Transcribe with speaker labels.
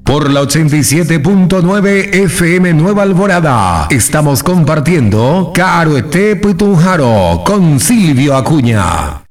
Speaker 1: Por la 87.9 FM Nueva Alvorada, estamos compartiendo Caro Este Putunjaro con Silvio Acuña.